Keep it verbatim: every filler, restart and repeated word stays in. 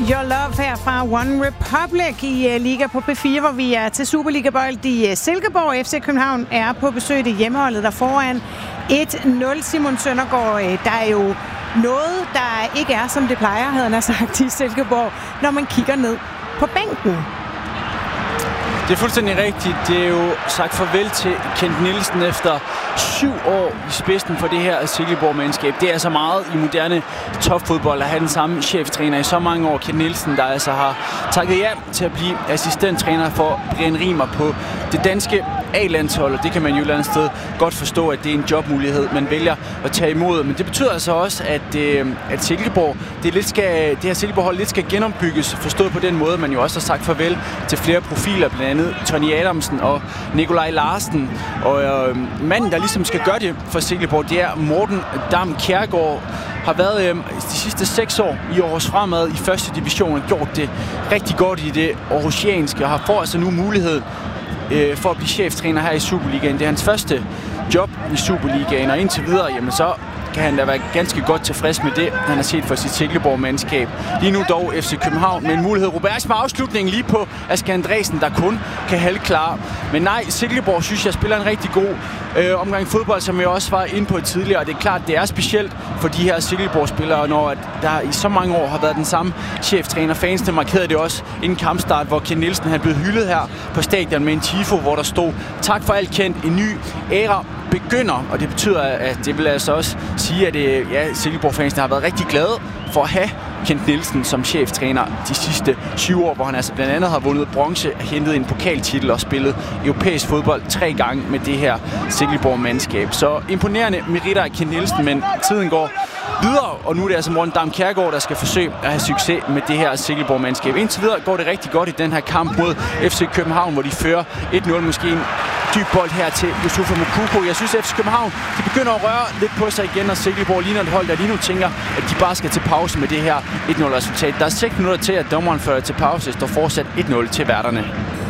Your Love her fra One Republic i uh, Liga på P fire, hvor vi er til Superliga-bold i uh, Silkeborg. F C København er på besøg det hjemmeholdet der foran et nul. Simon Søndergaard, uh, der er jo noget, der ikke er, som det plejer, havde han sagt i Silkeborg, når man kigger ned på bænken. Det er fuldstændig rigtigt. Det er jo sagt farvel til Kent Nielsen efter syv år i spidsen for det her Silkeborg-mandskab. Det er så meget i moderne topfodbold at have den samme cheftræner i så mange år. Kent Nielsen, der altså har takket ja til at blive assistenttræner for Brian Rimer på det danske A-landshold. Det kan man jo et eller andet sted godt forstå, at det er en jobmulighed, man vælger at tage imod. Men det betyder altså også, at, øh, at Silkeborg, det, lidt skal, det her Silkeborg-hold lidt skal genombygges, forstået på den måde, man jo også har sagt farvel til flere profiler, blandt andet Tony Adamsen og Nikolaj Larsen. Og øh, manden, der ligesom skal gøre det for Silkeborg, det er Morten Dam Kjærgaard. Har været øh, de sidste seks år i Aarhus Fremad i første division og gjort det rigtig godt i det aarhusianske, og har får altså nu mulighed øh, for at blive cheftræner her i Superligaen. Det er hans første job i Superligaen, og indtil videre, jamen så kan han da være ganske godt tilfreds med det, han har set for sit Silkeborg-mandskab. Lige nu dog F C København med en mulighed. Roberts med afslutningen lige på Asger Andresen, der kun kan halvklare. Men nej, Silkeborg synes jeg spiller en rigtig god øh, omgang fodbold, som jeg også var inde på tidligere. Og det er klart, det er specielt for de her Silkeborg-spillere, når der i så mange år har været den samme cheftræner. Fansene markerede det også inden kampstart, hvor Kent Nielsen han blev hyldet her på stadion med en tifo, hvor der stod: tak for alt, Kent, en ny æra begynder. Og det betyder, at det vil altså også sige, at det, ja, Silkeborg-fansene har været rigtig glade for at have Kent Nielsen som cheftræner de sidste syv år, hvor han altså blandt andet har vundet bronze, hentet en pokaltitel og spillet europæisk fodbold tre gange med det her Silkeborg-mandskab. Så imponerende meritter af Kent Nielsen, men tiden går videre, og nu er det altså Morten Dam Kjærgaard, der skal forsøge at have succes med det her Silkeborg-mandskab. Indtil videre går det rigtig godt i den her kamp mod F C København, hvor de fører et nul, måske en dyb bold her til Yusufa Moukoko. Jeg synes, at F C København de begynder at røre lidt på sig igen, og Silkeborg ligner et hold, der lige nu tænker, at de bare skal til pause med det her et nul-resultat. Der er seks minutter til, at dommeren fører til pause. Det står fortsat et nul til værterne.